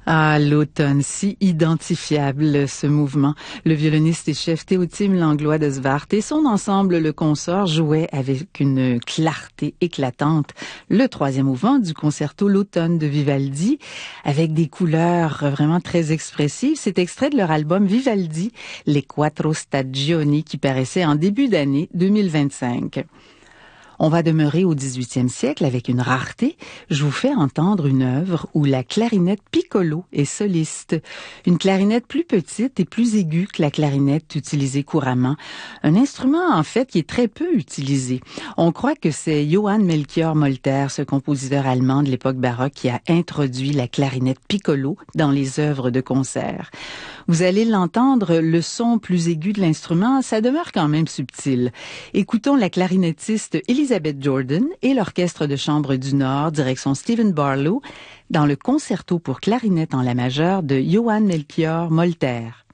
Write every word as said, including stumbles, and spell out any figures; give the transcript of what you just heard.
Ah, l'automne, si identifiable, ce mouvement. Le violoniste et chef Théotime Langlois de Zwart et son ensemble Le Consort jouaient avec une clarté éclatante le troisième mouvement du concerto L'automne de Vivaldi, avec des couleurs vraiment très expressives. C'est extrait de leur album Vivaldi, Les Quattro Stagioni, qui paraissait en début d'année deux mille vingt-cinq. On va demeurer au dix-huitième siècle avec une rareté. Je vous fais entendre une œuvre où la clarinette piccolo est soliste. Une clarinette plus petite et plus aiguë que la clarinette utilisée couramment. Un instrument, en fait, qui est très peu utilisé. On croit que c'est Johann Melchior Molter, ce compositeur allemand de l'époque baroque, qui a introduit la clarinette piccolo dans les œuvres de concert. Vous allez l'entendre, le son plus aigu de l'instrument, ça demeure quand même subtil. Écoutons la clarinettiste Elizabeth Jordan et l'Orchestre de chambre du Nord, direction Stephen Barlow, dans le concerto pour clarinette en la majeure de Johann Melchior Molter.